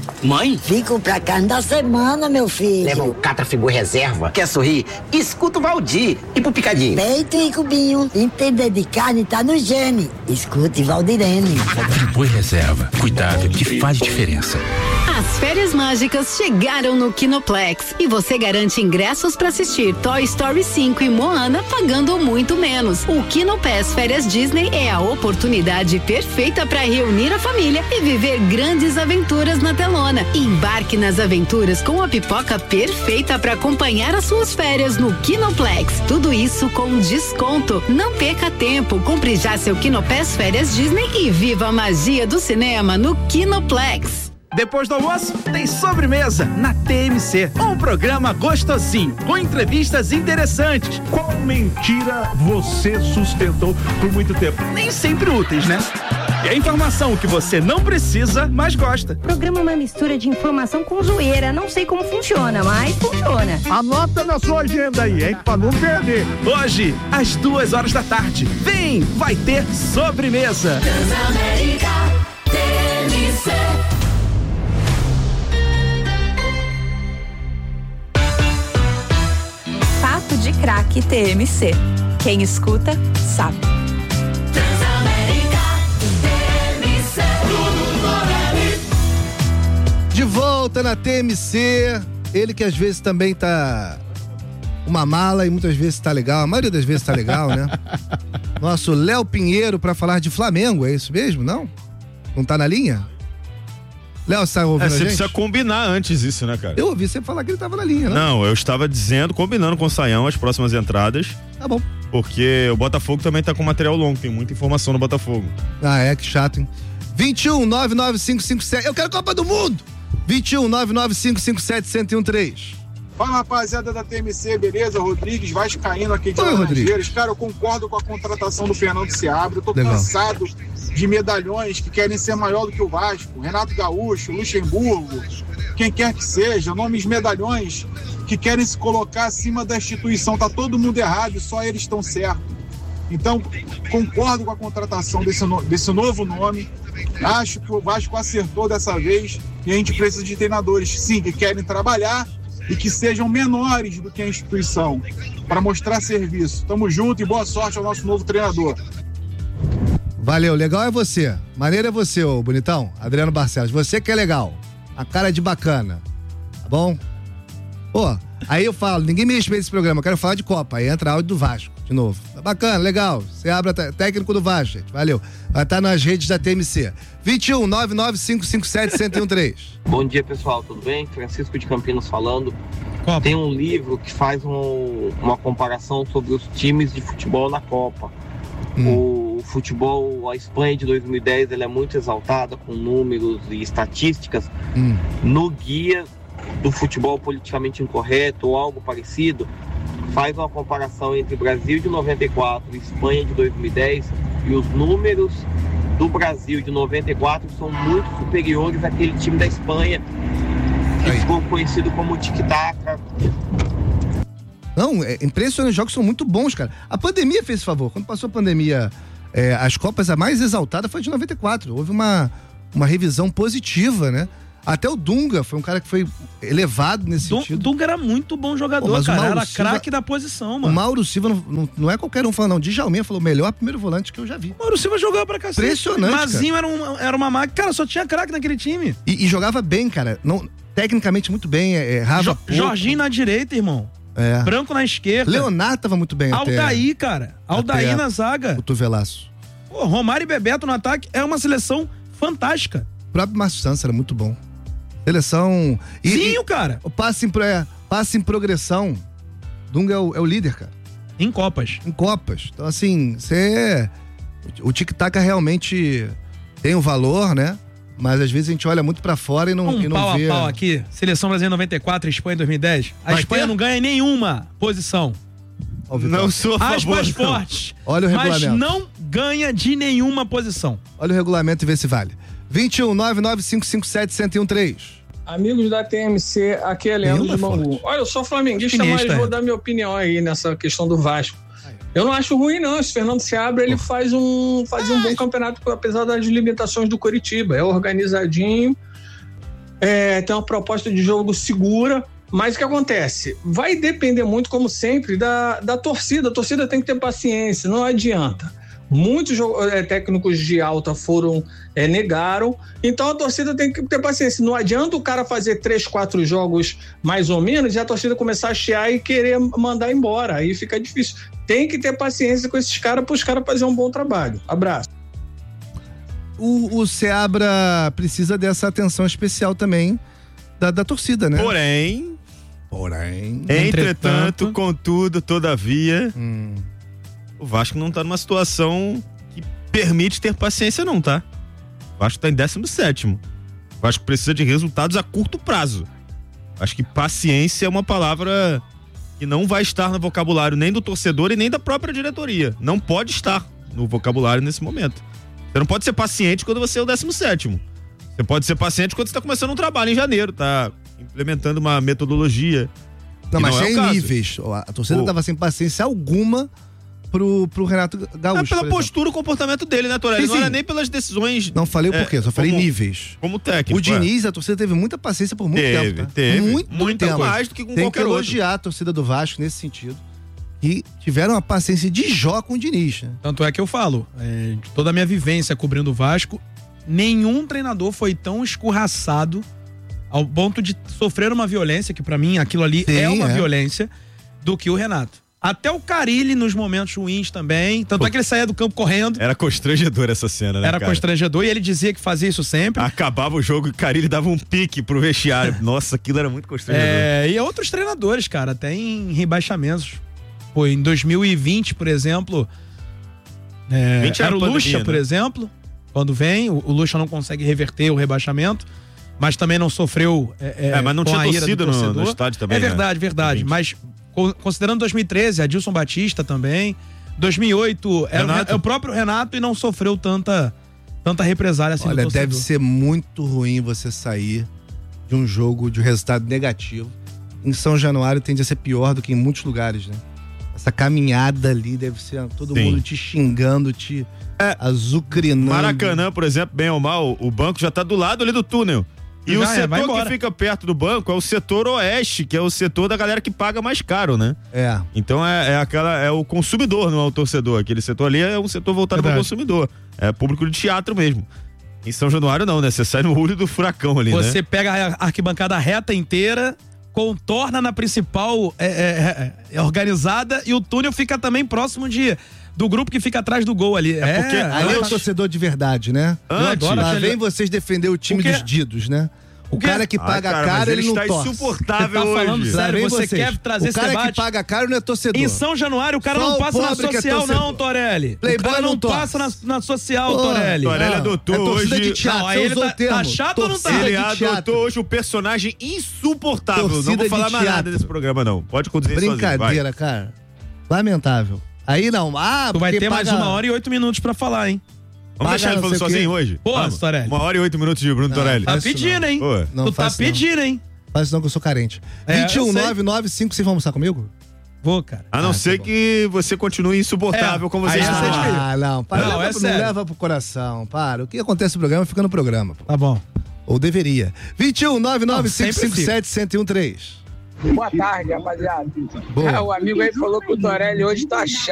Mãe? Fico pra carne da semana, meu filho. Leva o Catrafigu reserva. Quer sorrir? Escuta o Valdir. E pro picadinho? Peito e cubinho. Entender de carne tá no gene. Escute Valdirene. Friboi reserva. Cuidado que faz diferença. As férias mágicas chegaram no Kinoplex e você garante ingressos para assistir Toy Story 5 e Moana pagando muito menos. O Kinopass Férias Disney é a oportunidade perfeita para reunir a família e viver grandes aventuras na telona. Embarque nas aventuras com a pipoca perfeita para acompanhar as suas férias no Kinoplex. Tudo isso com desconto. Não perca tempo, compre já seu Kinopass Férias Disney e viva a magia do cinema no Kinoplex. Depois do almoço, tem sobremesa na TMC. Um programa gostosinho, com entrevistas interessantes. Qual mentira você sustentou por muito tempo? Nem sempre úteis, né? E a informação que você não precisa, mas gosta. O programa é uma mistura de informação com zoeira. Não sei como funciona, mas funciona. Anota na sua agenda aí, hein? Pra não perder. Hoje, às 14h. Vem, vai ter sobremesa. Transamérica, TMC. Papo de Craque TMC. Quem escuta, sabe. Transamérica, TMC. De volta na TMC. Ele que às vezes também tá uma mala e muitas vezes tá legal. A maioria das vezes tá legal, né? Nosso Léo Pinheiro pra falar de Flamengo, é isso mesmo? Não? Não tá na linha? Léo, você tá ouvindo a gente? Você precisa combinar antes isso, né, cara? Eu ouvi você falar que ele tava na linha, né? Não, eu estava dizendo, combinando com o Saião as próximas entradas. Tá bom. Porque o Botafogo também tá com material longo, tem muita informação no Botafogo. Ah, é, que chato, hein? 21-99557, eu quero Copa do Mundo! 21-99557-1013. Fala, rapaziada da TMC, beleza? Rodrigues, vascaíno aqui de Laranjeiras. Cara, eu concordo com a contratação do Fernando Seabra. Eu tô cansado de medalhões que querem ser maior do que o Vasco. Renato Gaúcho, Luxemburgo, quem quer que seja, nomes medalhões que querem se colocar acima da instituição. Tá todo mundo errado e só eles estão certos. Então, concordo com a contratação desse novo nome. Acho que o Vasco acertou dessa vez e a gente precisa de treinadores, sim, que querem trabalhar e que sejam menores do que a instituição, para mostrar serviço. Tamo junto e boa sorte ao nosso novo treinador. Valeu, legal é você. Maneiro é você, ô bonitão. Adriano Barcelos, você que é legal. A cara de bacana. Tá bom? Pô, aí eu falo, ninguém me respeita esse programa, eu quero falar de Copa. Aí entra áudio do Vasco, de novo. Tá bacana, legal. Você abre técnico do Vasco, gente. Valeu. Vai estar nas redes da TMC. 21-99557-1013. Bom dia, pessoal, tudo bem? Francisco de Campinas falando. Copa. Tem um livro que faz uma comparação sobre os times de futebol na Copa. O futebol, a Espanha de 2010, ela é muito exaltada com números e estatísticas. No guia do futebol politicamente incorreto ou algo parecido, faz uma comparação entre Brasil de 94 e Espanha de 2010, e os números do Brasil de 94 são muito superiores àquele time da Espanha, que ficou conhecido como tic-tac. Não, é impressionante, os jogos são muito bons, cara. A pandemia fez esse favor. Quando passou a pandemia, as Copas, a mais exaltada foi a de 94. Houve uma revisão positiva, né? Até o Dunga foi um cara que foi elevado nesse sentido. O Dunga era muito bom jogador, cara. Era craque da posição, mano. O Mauro Silva não é qualquer um falando, não. Djalminha falou, melhor primeiro volante que eu já vi. Mauro Silva jogava pra cacete. Impressionante, Mazinho era uma máquina. Cara, só tinha craque naquele time. E jogava bem, cara. Não, tecnicamente muito bem, errava pouco. Jorginho na direita, irmão. Branco na esquerda. Leonardo tava muito bem Aldair, cara. Aldair na zaga. O Tuvelaço. Pô, Romário e Bebeto no ataque é uma seleção fantástica. O próprio Márcio Santos era muito bom. Seleção... cara. O passe em progressão. Dunga é o líder, cara. Em Copas. Então, assim, o tic-tac realmente tem um valor, né? Mas às vezes a gente olha muito pra fora e não vê... Pau a pau aqui. Seleção brasileira 94, Espanha 2010. A Espanha não ganha nenhuma posição. Não sou a favor, aspas fortes. Olha o regulamento. Mas não ganha de nenhuma posição. Olha o regulamento e vê se vale. 21-99557-1013. Amigos da TMC, aqui é Leandro de Bangu. Olha, eu sou flamenguista, mas vou dar minha opinião aí nessa questão do Vasco. Eu não acho ruim, não. Esse Fernando Seabra, ele fazia um bom campeonato, apesar das limitações do Coritiba. É organizadinho. tem uma proposta de jogo segura, mas o que acontece? Vai depender muito, como sempre, da torcida. A torcida tem que ter paciência, não adianta. Muitos técnicos de alta negaram, então a torcida tem que ter paciência. Não adianta o cara fazer 3, 4 jogos mais ou menos e a torcida começar a chiar e querer mandar embora, aí fica difícil. Tem que ter paciência com esses caras para os caras fazerem um bom trabalho. Abraço. O Seabra precisa dessa atenção especial também da torcida, né? Porém, entretanto, contudo, todavia, o Vasco não tá numa situação que permite ter paciência não, tá? O Vasco tá em 17º. O Vasco precisa de resultados a curto prazo. Acho que paciência é uma palavra que não vai estar no vocabulário nem do torcedor e nem da própria diretoria. Não pode estar no vocabulário nesse momento. Você não pode ser paciente quando você é o 17º. Você pode ser paciente quando você tá começando um trabalho em janeiro, tá implementando uma metodologia. Não, mas é em níveis. A torcida tava sem paciência alguma pro Renato Gaúcho. Pela postura, o comportamento dele, né, Torelli? Não era nem pelas decisões. Não falei o porquê, só falei níveis. Como técnico. O Diniz, a torcida teve muita paciência por muito tempo. Tá? Teve. Muito tempo. Mais do que com Tem qualquer que elogiar a torcida do Vasco nesse sentido. E tiveram uma paciência de Jó com o Diniz. Né? Tanto é que eu falo, de toda a minha vivência cobrindo o Vasco, nenhum treinador foi tão escorraçado ao ponto de sofrer uma violência, que pra mim aquilo ali é uma violência, do que o Renato. Até o Carille nos momentos ruins também, tanto é que ele saía do campo correndo. Era constrangedor essa cena, né, Era constrangedor e ele dizia que fazia isso sempre. Acabava o jogo e o Carille dava um pique pro vestiário. Nossa, aquilo era muito constrangedor. E outros treinadores, cara, até em rebaixamentos. Pô, em 2020, por exemplo, era o Lucha, por exemplo, quando vem, o Lucha não consegue reverter o rebaixamento, mas também não sofreu mas não tinha torcida no estádio também. É verdade, né? verdade, mas considerando 2013, Adilson Batista também, 2008 era o próprio Renato e não sofreu tanta represália assim. Olha, deve ser muito ruim você sair de um jogo de resultado negativo. Em São Januário tende a ser pior do que em muitos lugares, né? Essa caminhada ali deve ser todo mundo te xingando, te azucrinando. Maracanã, por exemplo, bem ou mal, o banco já tá do lado ali do túnel. E o setor que fica perto do banco é o setor oeste, que é o setor da galera que paga mais caro, né? Então é o consumidor, não é o torcedor. Aquele setor ali é um setor voltado para o consumidor. É público de teatro mesmo. Em São Januário não, né? Você sai no olho do furacão ali, né? Você pega a arquibancada reta inteira, contorna na principal organizada e o túnel fica também próximo do grupo que fica atrás do gol ali. Porque ali é o torcedor de verdade, né? Lá vem vocês defender o time dos Didos, né? O cara que paga caro, ele não torce. Insuportável hoje. Tá falando sério, você vocês. quer trazer esse debate? O cara que paga caro não é torcedor. Em São Januário, o cara não passa na social, não, Torelli. Playboy o cara não passa na social, Torelli. Torelli adotou hoje... de teatro, aí ele tá chato ou não tá? Ele adotou hoje um personagem insuportável. Não vou falar mais nada desse programa, não. Pode conduzir sozinho. Brincadeira, cara. Lamentável. Aí não. Tu vai ter mais 1h08 minutos pra falar, hein? Vamos deixar ele falando sozinho hoje? Pô, Torelli. 1h08 de Bruno Torelli. Tá pedindo, hein? Tu tá pedindo, hein? Faz isso não, que eu sou carente. 21-995, vocês vão almoçar comigo? Vou, cara. A não ser que você continue insuportável como você está. Não, leva pro coração. Para. O que acontece no programa fica no programa. Tá bom. Ou deveria. 21-99557-1013. Boa tarde, rapaziada. O amigo aí falou que o Torelli hoje tá chato.